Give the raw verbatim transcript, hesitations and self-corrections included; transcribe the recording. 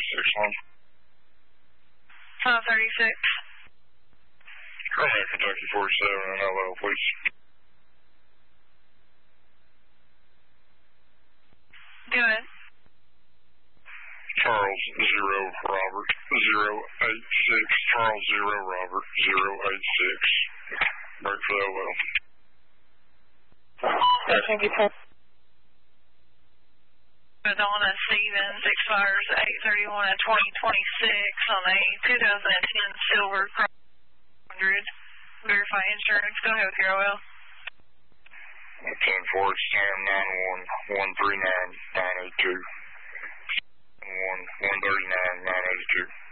thirty-six one. five thirty-six. Correct, Kentucky forty-seven and L L, please. Go ahead. Charles zero Robert zero eight six. Charles zero Robert zero eight six. Break for L L. Thank you, sir. Madonna Stevens expires eight thirty-one of twenty twenty-six on a two thousand ten silver one hundred. Verify insurance. Go ahead with your O L. ten four Sam nine one one three nine nine eight two. one one thirty-nine nine eighty-two.